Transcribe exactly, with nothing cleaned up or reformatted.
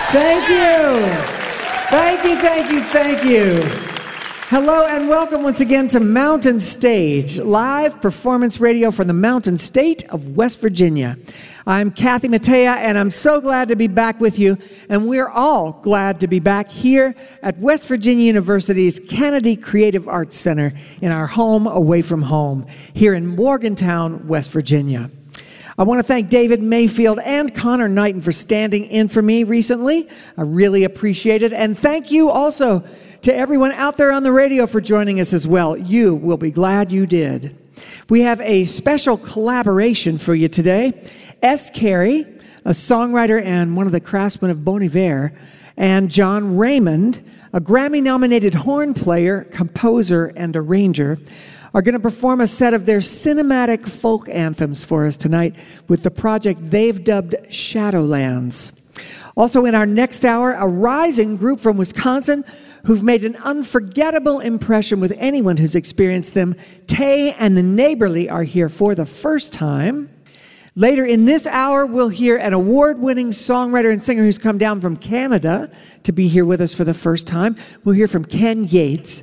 Thank you. Thank you, thank you, thank you. Hello and welcome once again to Mountain Stage, live performance radio from the Mountain State of West Virginia. I'm Kathy Mattea, and I'm so glad to be back with you, and we're all glad to be back here at West Virginia University's Kennedy Creative Arts Center in our home away from home, here in Morgantown, West Virginia. I want to thank David Mayfield and Connor Knighton for standing in for me recently. I really appreciate it, and thank you also to everyone out there on the radio for joining us as well. You will be glad you did. We have a special collaboration for you today. S. Carey, a songwriter and one of the craftsmen of Bon Iver, and John Raymond, a Grammy-nominated horn player, composer, and arranger, are going to perform a set of their cinematic folk anthems for us tonight with the project they've dubbed Shadowlands. Also in our next hour, a rising group from Wisconsin who've made an unforgettable impression with anyone who's experienced them. Tay and the Neighborly are here for the first time. Later in this hour, we'll hear an award-winning songwriter and singer who's come down from Canada to be here with us for the first time. We'll hear from Ken Yates.